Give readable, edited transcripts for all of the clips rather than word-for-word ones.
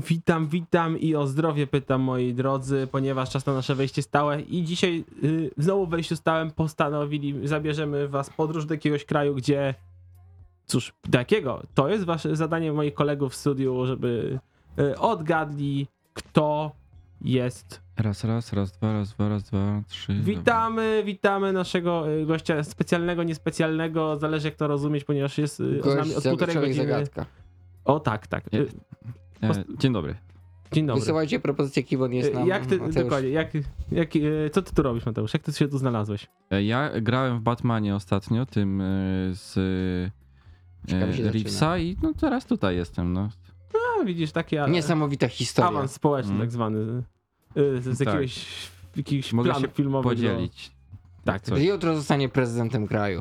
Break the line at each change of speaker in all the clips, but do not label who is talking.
Witam i o zdrowie pytam, moi drodzy, ponieważ czas na nasze wejście stałe i dzisiaj znowu w wejściu stałym postanowili, zabierzemy was w podróż do jakiegoś kraju, gdzie, cóż, do jakiego? To jest wasze zadanie moich kolegów w studiu, żeby odgadli, kto jest.
Raz, dwa, trzy.
Witamy naszego gościa specjalnego, niespecjalnego, zależy jak to rozumieć, ponieważ jest z nami od półtorej godziny.
Zagadka.
O tak.
Dzień dobry.
Dzień dobry.
Wysyłajcie propozycje, Kiwon jest nam.
Jak ty,
Mateusz.
dokładnie, co ty tu robisz, Mateusz? Jak ty się tu znalazłeś?
Ja grałem w Batmanie ostatnio, tym z
Ciekawie się
Reevesa i no teraz tutaj jestem, no.
A, widzisz, takie
Niesamowita historia.
awans społeczny tak zwany. Z jakiegoś
Mogę
planu
się
filmowego.
podzielić.
Tak.
Coś.
Jutro zostanie prezydentem kraju.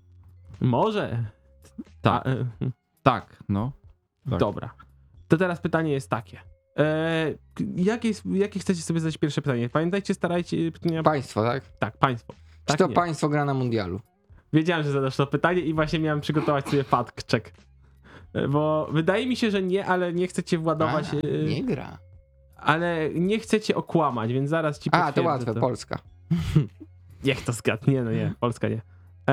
Może.
Tak, tak, no. Tak.
Dobra. To teraz pytanie jest takie. Jakie chcecie sobie zadać pierwsze pytanie? Pamiętajcie, starajcie pytania.
Państwo, tak?
Tak, państwo.
Czy
Tak,
to
nie.
państwo gra na mundialu?
Wiedziałem, że zadasz to pytanie i właśnie miałem przygotować sobie fact check. Bo wydaje mi się, że nie, ale nie chcecie władować.
Nie gra.
Ale nie chcecie okłamać, więc zaraz ci potwierdzę.
To łatwe, Polska.
Niech to zgadł. Nie, Polska nie.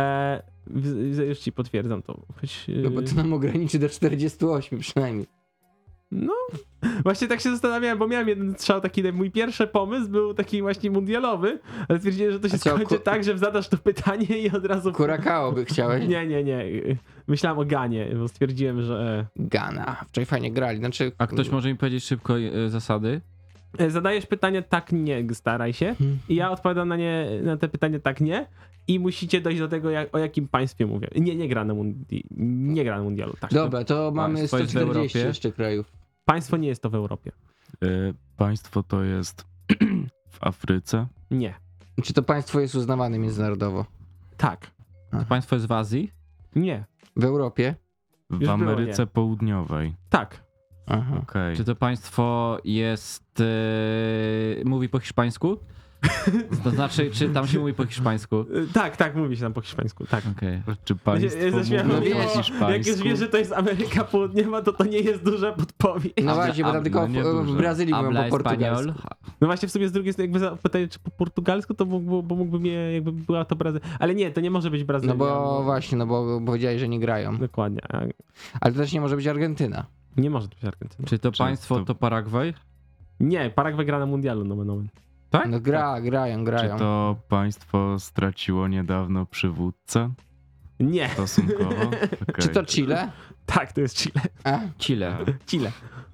Już ci potwierdzam to.
No bo to nam ograniczy do 48 przynajmniej.
No, właśnie tak się zastanawiałem, bo miałem jeden strzał taki, mój pierwszy pomysł był taki właśnie mundialowy, ale stwierdziłem, że to się skończy tak, że zadasz to pytanie i od razu...
Curacao by chciałeś?
Nie. Myślałem o Ganie, bo stwierdziłem, że...
Gana. Wczoraj fajnie grali. Znaczy...
A ktoś może mi powiedzieć szybko zasady?
Zadajesz pytanie tak, nie, staraj się i ja odpowiadam na te pytanie tak, nie i musicie dojść do tego, o jakim państwie mówię. Nie gra na mundialu. Tak.
Dobra, to mamy
Państwo jest w
140
Europie?
jeszcze krajów.
Państwo nie jest to w Europie.
Państwo to jest w Afryce?
Nie.
Czy to państwo jest uznawane międzynarodowo?
Tak.
To państwo jest w Azji?
Nie.
W Europie?
W
Już
Ameryce
było, nie.
Południowej.
Tak.
Aha.
Okej.
Czy to państwo jest... mówi po hiszpańsku? To znaczy, czy tam się mówi po hiszpańsku?
Tak, mówi się tam po hiszpańsku, tak.
Okej.
Czy państwo
Zaśmiałem,
mówi
no
po
wiesz,
hiszpańsku?
jak już wiesz, że to jest Ameryka Południowa, to nie jest duża podpowiedź.
No właśnie, bo tam tylko
nie
w
duże.
Brazylii mówią
Habla
po portugalsku.
español?
No właśnie w sumie z drugiej strony, jakby zapytali, czy po portugalsku, to mógłby mnie, jakby była to Brazylia. Ale nie, to nie może być Brazylia.
No bo właśnie, bo powiedzieli, że nie grają.
Dokładnie.
Ale to też nie może być Argentyna.
Nie może to być Argentyna.
Czy to
Czy
państwo
to-
to Paragwaj?
Nie, Paragwaj gra na mundialu, no.
Tak?
No grają.
Czy to państwo straciło niedawno przywódcę?
Nie.
Stosunkowo?
Czy to Chile?
Tak, to jest Chile.
A?
Chile.
Chile.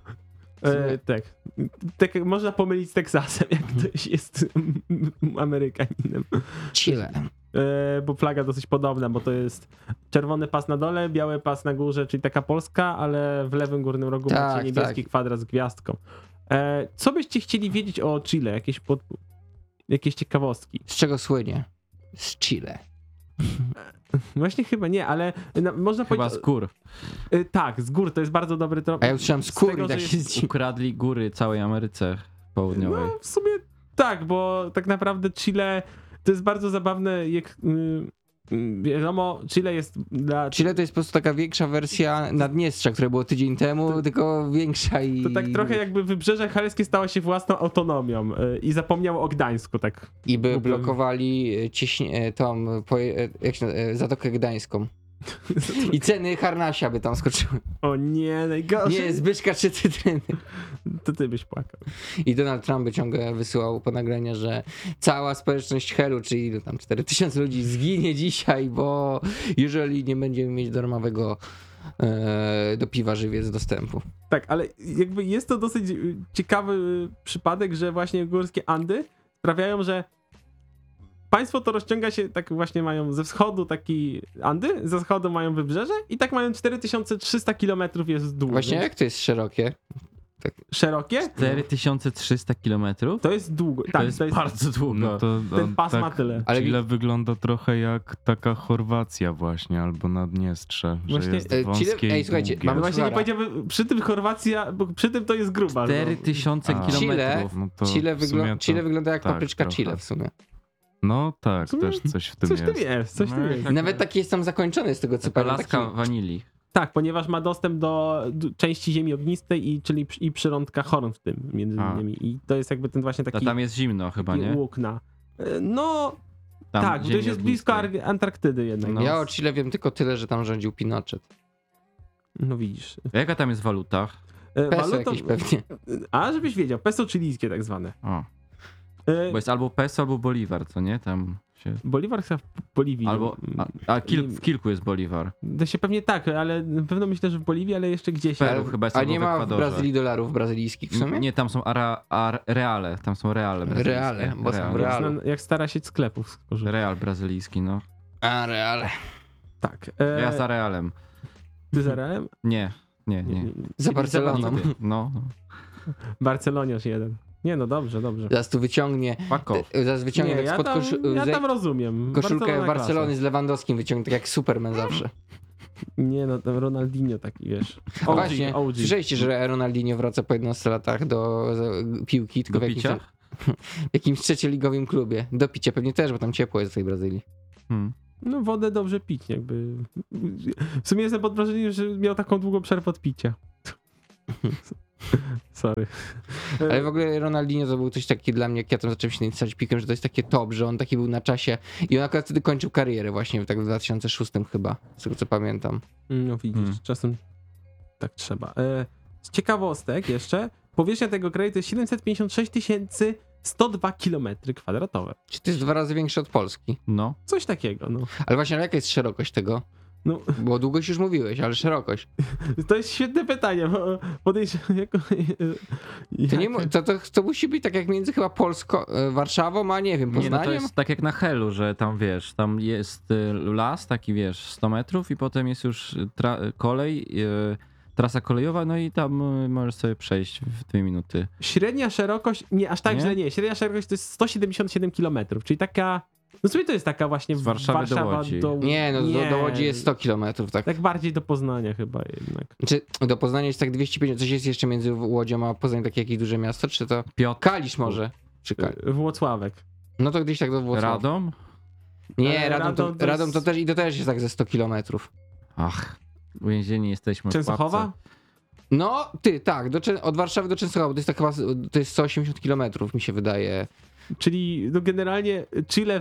Tak, można pomylić z Teksasem, jak ktoś jest Amerykaninem.
Chile.
Bo flaga dosyć podobna, bo to jest czerwony pas na dole, biały pas na górze, czyli taka Polska, ale w lewym górnym rogu
Tak,
macie niebieski
tak.
kwadrat z gwiazdką. Co byście chcieli wiedzieć o Chile? Jakieś ciekawostki?
Z czego słynie? Z Chile.
Właśnie chyba nie, ale można
Chyba
powiedzieć...
z gór.
Tak, z gór, to jest bardzo dobry trop.
A ja usłyszałem
Z
skóry,
tego,
tak
że
się
jest-
zdziwiłem.
Ukradli góry całej Ameryce Południowej.
No, w sumie tak, bo tak naprawdę Chile to jest bardzo zabawne, jak wiadomo, Chile jest dla...
Chile to jest po prostu taka większa wersja Naddniestrza, które było tydzień temu, tylko większa i...
To tak trochę jakby Wybrzeże Helskie stało się własną autonomią i zapomniało o Gdańsku, tak.
I by blokowali Zatokę Gdańską. I ceny harnasia by tam skoczyły.
O nie, najgorzej.
Nie, Zbyszka czy cytryny.
To ty byś płakał.
I Donald Trump by ciągle wysyłał po nagrania, że cała społeczność Helu, czyli tam 4000 ludzi zginie dzisiaj, bo jeżeli nie będziemy mieć darmowego do piwa żywiec dostępu.
Tak, ale jakby jest to dosyć ciekawy przypadek, że właśnie górskie Andy sprawiają, że państwo to rozciąga się, tak właśnie mają ze wschodu taki Andy, ze zachodu mają wybrzeże i tak mają 4300 km jest długo.
Właśnie jak to jest szerokie?
Szerokie?
4300 kilometrów?
To jest długo. Tak,
To jest bardzo długo.
No to
ten pas
tak,
ma tyle.
Ale
Chile wygląda trochę jak taka Chorwacja właśnie, albo Naddniestrze, że
Właśnie,
jest
Chile-
wąskie
ej,
i
słuchajcie,
długie.
mamy-
Właśnie nie
Suchara.
powiedziałbym, przy tym Chorwacja, bo przy tym to jest gruba.
4000
A.
kilometrów.
No to
Chile,
w sumie to-
Chile wygląda jak
tak,
papryczka
trochę.
Chile w sumie.
No tak,
W sumie
też coś w tym
Coś
jest.
tu jest, coś tu
No,
jest.
tak.
Nawet taki jest tam zakończony z tego co
Taka
pamiętam.
laska wanilii.
Tak, ponieważ ma dostęp do części ziemi ognistej, czyli i przyrądka Horn w tym między
A.
innymi. I to jest jakby ten właśnie
To
taki
tam jest zimno chyba,
taki
nie?
łuk na... No,
Tam
tak, bo to
ziemi
jest blisko
ognistej.
Antarktydy jednak.
No.
Ja o Chile wiem tylko tyle, że tam rządził Pinochet.
No widzisz.
Jaka tam jest waluta?
Peso jakieś pewnie.
A, żebyś wiedział, peso chilijskie tak zwane.
O, bo jest albo peso, albo bolivar, co nie? Tam się...
Bolivar chyba w Boliwii.
Albo... w kilku jest bolivar.
To się pewnie tak, ale na pewno myślę, że w Boliwii, ale jeszcze gdzieś.
Peru chyba jest
A
albo
nie
w
ma w
Ekwadorze.
Brazylii dolarów brazylijskich w sumie?
Nie, tam są reale, tam są reale brazylijskie.
Reale, bo są
Real.
reale.
Jak stara sieć sklepów spożywczych.
Real brazylijski, no.
A, reale.
Tak.
Ja za Realem.
Ty za Realem?
Nie.
Za Barceloną.
Nigdy. No.
Barceloniarz jeden. Nie no, dobrze.
Zaraz tu wyciągnie,
Fuck off.
zaraz wyciągnie
Nie,
tak spod
ja tam rozumiem.
koszulkę
Barcelona
Barcelony
klasa.
z Lewandowskim wyciągnie, tak jak Superman zawsze.
Nie no, tam Ronaldinho taki, wiesz.
A właśnie,
OG.
słyszeliście, że Ronaldinho wraca po 11 latach do piłki, tylko
Do
w jakimś,
picia?
w jakimś trzecioligowym klubie. Do picia pewnie też, bo tam ciepło jest w tej Brazylii.
No wodę dobrze pić, jakby. W sumie jestem pod wrażeniem, że miał taką długą przerwę od picia. Sorry.
Ale w ogóle Ronaldinho to był coś takiego dla mnie, jak ja tam zacząłem się interesować piłkiem, że to jest takie top, że on taki był na czasie i on akurat wtedy kończył karierę właśnie, tak w 2006 chyba, z tego co pamiętam.
No widzisz, czasem tak trzeba. Z ciekawostek jeszcze, powierzchnia tego kraju to jest 756 102 km².
Czy to jest 2 razy większe od Polski?
No.
Coś takiego, no.
Ale właśnie, ale jaka jest szerokość tego?
No,
Bo długość już mówiłeś, ale szerokość.
to jest świetne pytanie, bo podejrzewam,
To, nie, to musi być tak jak między chyba Polską, Warszawą, a nie wiem,
Nie, no to
Poznaniem?
jest tak jak na Helu, że tam wiesz, tam jest las taki wiesz, 100 metrów i potem jest już kolej, trasa kolejowa, no i tam możesz sobie przejść w 2 minuty.
Średnia szerokość, nie, aż tak
Nie?
źle nie, średnia szerokość to jest 177 km, czyli taka, no sobie to jest taka właśnie
Z Warszawy do
Warszawa
Łodzi.
Nie, no do Łodzi jest 100 kilometrów, tak.
Tak bardziej do Poznania chyba jednak.
Czy do Poznania jest tak 250, coś jest jeszcze między Łodzią a Poznań, takie jakieś duże miasto, czy to
Piotr,
Kalisz może? Czy
Włocławek.
No to gdzieś tak do Włocławia.
Radom?
Nie, Radom to
Radom to
też i to też jest tak ze 100 kilometrów.
Ach, uwięzieni jesteśmy w
Częstochowa?
pułapce.
No, tak, od Warszawy do Częstochowy, to jest tak chyba, to jest 180 kilometrów mi się wydaje.
Czyli no generalnie Chile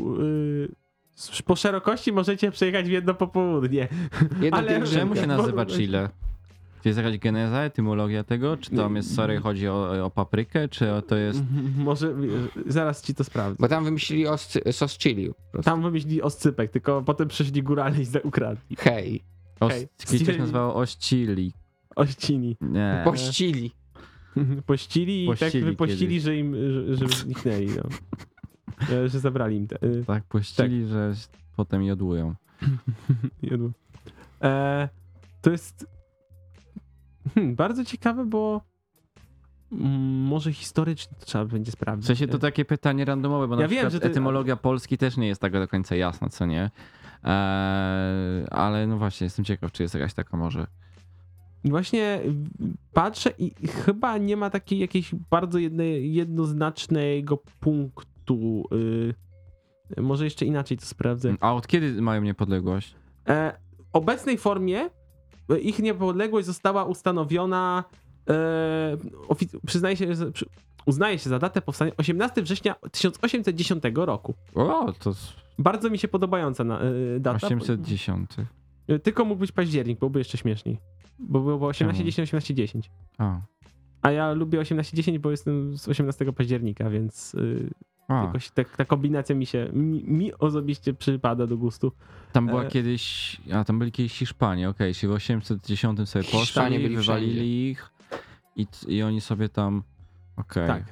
po szerokości możecie przejechać w jedno popołudnie.
Jedno
Ale-
pielgrzymka.
Czemu się
Ja
nazywa
bo-
Chile? Czy jest jakaś geneza, etymologia tego? Czy tam jest, sorry, chodzi o paprykę, czy to jest...
Może zaraz ci to sprawdzę.
Bo tam wymyślili sos chili. po prostu.
Tam wymyślili oscypek, tylko potem przyszli górale i ukradli.
Hej,
Hej,
Kiedyś coś nazywało Ościli.
Ościni.
Nie.
pościli.
Pościli i tak
Pościli
wypościli,
kiedyś.
że im, że zniknęli, no. Że zabrali im te...
Tak, pościli, że potem jodłują.
Jadło. To jest bardzo ciekawe, bo może historycznie to trzeba będzie
W
sprawdzić.
sensie to takie pytanie randomowe, bo
Ja
na
wiem,
przykład
że ty-
etymologia Polski też nie jest tak do końca jasna, co nie? Ale no właśnie, jestem ciekaw, czy jest jakaś taka może.
Właśnie patrzę i chyba nie ma takiej jakiejś bardzo jednoznacznego punktu. Może jeszcze inaczej to sprawdzę.
A od kiedy mają niepodległość?
W obecnej formie ich niepodległość została ustanowiona, uznaje się za datę powstania 18 września 1810 roku.
O, to
Bardzo mi się podobająca data.
810.
Tylko mógł być październik, byłby jeszcze śmieszniej. Bo było 1810, 1810.
A.
A ja lubię 1810, bo jestem z 18 października, więc jakoś ta kombinacja mi osobiście przypada do gustu.
Tam była kiedyś, tam byli kiedyś Hiszpanie, okej, czyli w 810 sobie
Hiszpanie
poszli,
byli
wywalili ich i oni sobie tam, okej.
Tak.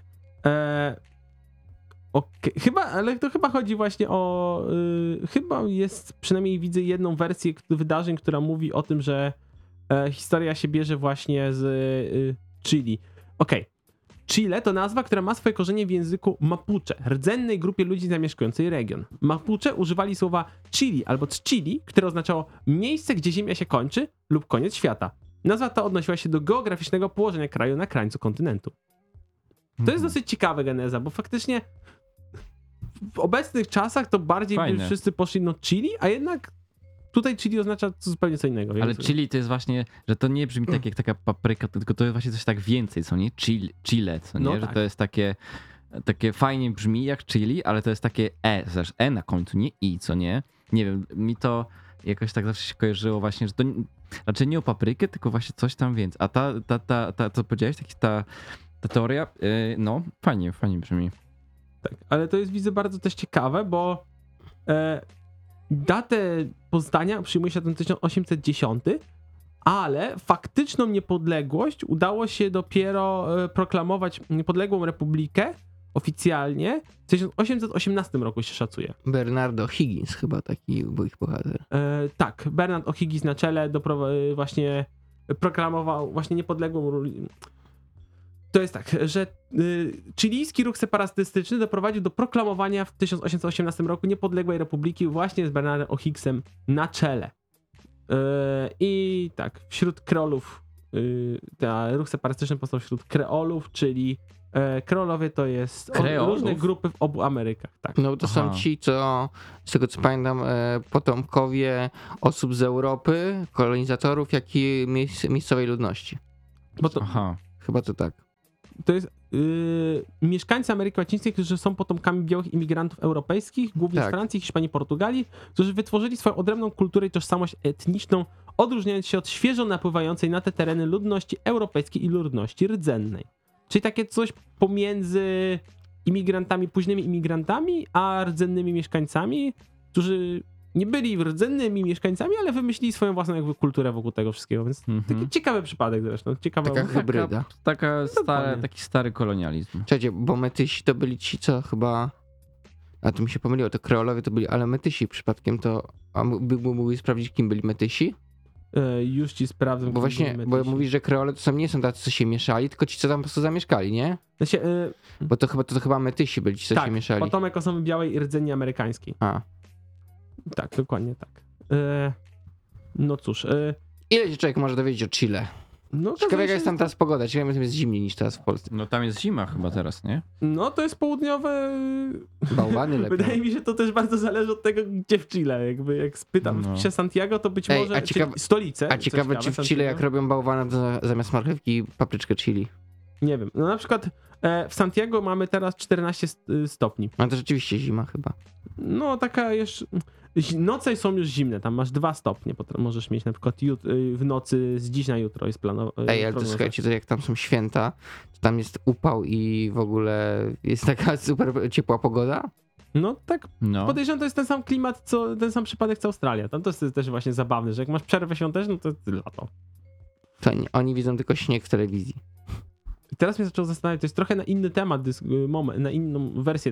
Ale to chyba chodzi właśnie o... chyba jest, przynajmniej widzę jedną wersję wydarzeń, która mówi o tym, że historia się bierze właśnie z Chile. Okej. Chile to nazwa, która ma swoje korzenie w języku Mapuche, rdzennej grupie ludzi zamieszkującej region. Mapuche używali słowa Chili albo Chili, które oznaczało miejsce, gdzie ziemia się kończy lub koniec świata. Nazwa ta odnosiła się do geograficznego położenia kraju na krańcu kontynentu. To jest dosyć ciekawa geneza, bo faktycznie w obecnych czasach to bardziej by
Fajne.
wszyscy poszli no Chili, a jednak tutaj chili oznacza zupełnie co innego.
Ale
więc-
chili to jest właśnie, że to nie brzmi tak jak taka papryka, tylko to jest właśnie coś tak więcej, co nie? Chile, co nie?
No
Że
tak.
to jest takie fajnie brzmi jak chili, ale to jest takie zresztą na końcu, nie i, co nie? Nie wiem, mi to jakoś tak zawsze się kojarzyło właśnie, że to raczej nie o paprykę, tylko właśnie coś tam więcej. A ta co powiedziałeś, ta teoria, no fajnie brzmi.
Tak, ale to jest, widzę, bardzo też ciekawe, bo datę powstania przyjmuje się ten 1810, ale faktyczną niepodległość udało się dopiero proklamować niepodległą republikę oficjalnie w 1818 roku się szacuje.
Bernardo Higgins chyba taki był ich bohater.
Tak, Bernard O'Higgins na czele właśnie proklamował właśnie niepodległą. To jest tak, że chilijski ruch separatystyczny doprowadził do proklamowania w 1818 roku niepodległej republiki właśnie z Bernardem O'Higginsem na czele. I tak, wśród kreolów, ruch separatystyczny powstał wśród kreolów, czyli kreolowie to jest
Kreolów?
różne grupy w obu Amerykach. Tak.
No to są
Aha.
ci, co z tego co pamiętam, potomkowie osób z Europy, kolonizatorów, jak i miejscowej ludności.
Bo to,
Aha.
Chyba to tak.
to jest mieszkańcy Ameryki Łacińskiej, którzy są potomkami białych imigrantów europejskich, głównie z
Tak.
Francji, Hiszpanii, Portugalii, którzy wytworzyli swoją odrębną kulturę i tożsamość etniczną, odróżniając się od świeżo napływającej na te tereny ludności europejskiej i ludności rdzennej. Czyli takie coś pomiędzy imigrantami, późnymi imigrantami, a rdzennymi mieszkańcami, którzy nie byli rdzennymi mieszkańcami, ale wymyślili swoją własną jakby kulturę wokół tego wszystkiego, więc taki ciekawy przypadek zresztą. Ciekawa
Taka hybryda.
Dokładnie.
Taki stary kolonializm.
Słuchajcie, bo metysi to byli ci, co chyba... A to mi się pomyliło, to kreolowie to byli, ale metysi przypadkiem to... A mógłbyś sprawdzić, kim byli metysi?
Już ci sprawdzę.
Bo
kim
właśnie,
byli
bo
metysi.
mówisz, że kreole to nie są tacy, co się mieszali, tylko ci, co tam po prostu zamieszkali, nie?
Znaczy,
Bo to chyba metysi byli ci, co się
tak,
mieszali.
potomek osoby białej i rdzeni amerykańskiej.
A.
Tak, dokładnie tak. No cóż,
Ile się człowiek może dowiedzieć o Chile?
no to
Ciekawe jaka
się-
jest tam teraz pogoda. Ciekawe, że jest zimniej niż teraz w Polsce.
No tam jest zima chyba teraz, nie?
No to jest południowe.
Bałwany lepiej.
Wydaje mi się, to też bardzo zależy od tego, gdzie w Chile. Jakby jak spytam
No.
w pisze Santiago, to być
Ej,
może
a ciekawe-
czyli stolicę.
A
co
ciekawe, czy w Chile
Santiago.
jak robią bałwana, to zamiast marchewki papryczkę chili.
Nie wiem. No na przykład w Santiago mamy teraz 14 stopni.
No to rzeczywiście zima chyba.
No taka jeszcze... Noce są już zimne, tam masz 2 stopnie, możesz mieć na przykład w nocy z dziś na jutro jest planowane.
Ej, ale to słuchajcie, to jak tam są święta, to tam jest upał i w ogóle jest taka super ciepła pogoda.
No tak,
No.
podejrzewam, to jest ten sam klimat, ten sam przypadek co Australia. Tam to jest też właśnie zabawne, że jak masz przerwę świąteczną, to jest lato.
To oni widzą tylko śnieg w telewizji.
I teraz mnie zaczął zastanawiać, to jest trochę na inny temat, na inną wersję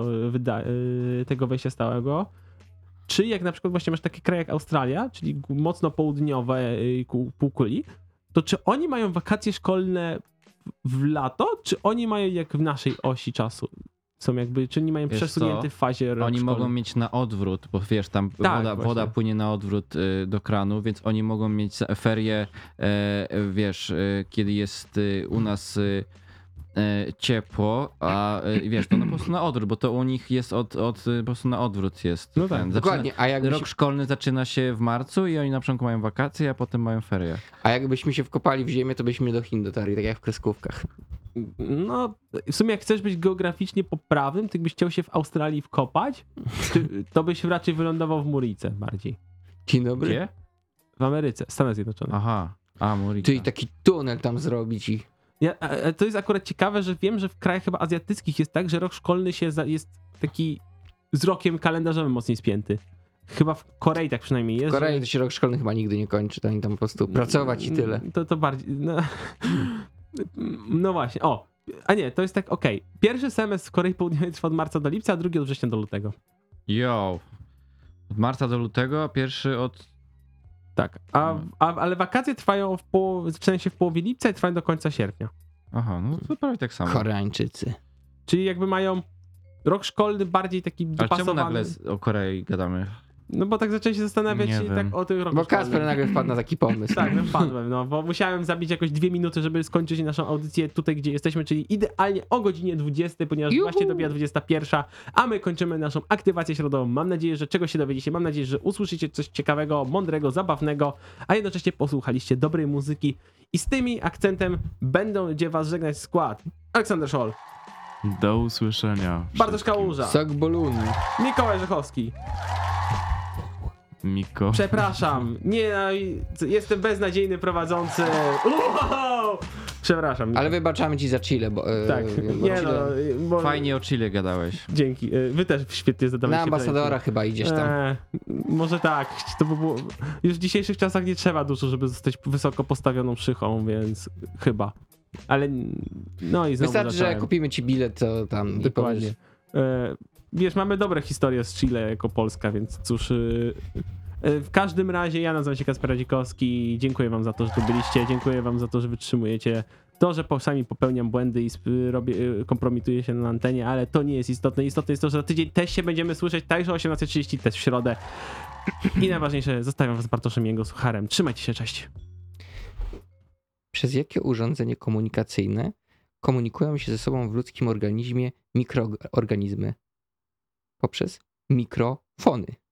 tego wejścia stałego. Czy jak na przykład właśnie masz takie kraje jak Australia, czyli mocno południowe półkuli, to czy oni mają wakacje szkolne w lato, czy oni mają jak w naszej osi czasu? Są jakby, czy oni mają
Wiesz
przesunięty
co?
w fazie rok
Oni
szkolny?
mogą mieć na odwrót, bo wiesz, tam
Tak,
woda
właśnie.
płynie na odwrót do kranu, więc oni mogą mieć ferie, wiesz, kiedy jest u nas ciepło, a wiesz, to no po prostu na odwrót, bo to u nich jest po prostu na odwrót jest.
No tak,
Dokładnie,
Rok szkolny zaczyna się w marcu i oni na początku mają wakacje, a potem mają ferie.
a jakbyśmy się wkopali w ziemię, to byśmy do Chin dotarli, tak jak w kreskówkach.
No, w sumie jak chcesz być geograficznie poprawnym, to jakbyś chciał się w Australii wkopać, to byś raczej wylądował w Murice bardziej.
Dzień dobry.
Gdzie?
W Ameryce, Stanach Zjednoczonych.
Aha, Murika.
Czyli taki tunel tam zrobić i...
To jest akurat ciekawe, że wiem, że w krajach chyba azjatyckich jest tak, że rok szkolny jest taki z rokiem kalendarzowym mocniej spięty. Chyba w Korei tak przynajmniej jest.
W Korei
że-
to się rok szkolny chyba nigdy nie kończy, to oni tam po prostu pracować i tyle.
To bardziej... No właśnie, o. A nie, to jest tak, okej. Pierwszy semestr w Korei Południowej trwa od marca do lipca, a drugi od września do lutego.
Yo. Od marca do lutego, a pierwszy od...
Tak, ale wakacje trwają zaczynają się w połowie lipca i trwają do końca sierpnia.
Aha, no to prawie tak samo.
Koreańczycy.
Czyli jakby mają rok szkolny bardziej taki
Ale czemu
dopasowany.
nagle o Korei gadamy?
No bo tak zacząłem się zastanawiać
Nie
tak
wiem.
o tych roku
Bo Kasper
szkolnym.
nagle wpadł na taki pomysł.
Tak, no wpadłem, no, bo musiałem zabić jakoś 2 minuty, żeby skończyć naszą audycję tutaj, gdzie jesteśmy, czyli idealnie o godzinie 20, ponieważ
Juhu!
właśnie dobija 21, a my kończymy naszą aktywację środową. Mam nadzieję, że czegoś się dowiedziecie, mam nadzieję, że usłyszycie coś ciekawego, mądrego, zabawnego, a jednocześnie posłuchaliście dobrej muzyki i z tymi akcentem będzie was żegnać skład. Aleksander Scholl,
Do usłyszenia.
Bartosz Kałuża,
Sok Bolun.
Mikołaj Rzechowski.
Miko.
Przepraszam, nie, jestem beznadziejny prowadzący. Wow! Przepraszam.
Ale wybaczamy ci za Chile, bo...
Tak,
bo
nie
Chile...
no, bo...
Fajnie o Chile gadałeś.
Dzięki. Wy też świetnie zadawaliście
Na ambasadora
pytania.
chyba idziesz tam.
Może tak, to by było... Już w dzisiejszych czasach nie trzeba dużo, żeby zostać wysoko postawioną szychą, więc chyba. Ale no i znowu
Wystarczy, że
zacząłem.
kupimy ci bilet, to tam i
Dokładnie.
powiesz.
Wiesz, mamy dobre historie z Chile jako Polska, więc cóż... W każdym razie ja nazywam się Kasper Radzikowski. Dziękuję wam za to, że tu byliście. Dziękuję wam za to, że wytrzymujecie to, że czasami popełniam błędy i kompromituję się na antenie, ale to nie jest istotne. Istotne jest to, że za tydzień też się będziemy słyszeć, także o 18:30 też w środę. I najważniejsze, zostawiam was z Bartoszem i jego sucharem. Trzymajcie się, cześć.
Przez jakie urządzenie komunikacyjne komunikują się ze sobą w ludzkim organizmie mikroorganizmy? Poprzez mikrofony.